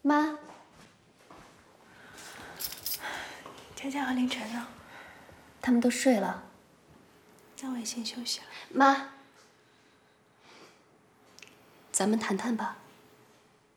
妈， 佳佳和凌晨呢？ 他们都睡了。 那我也先休息了。 妈，咱们谈谈吧。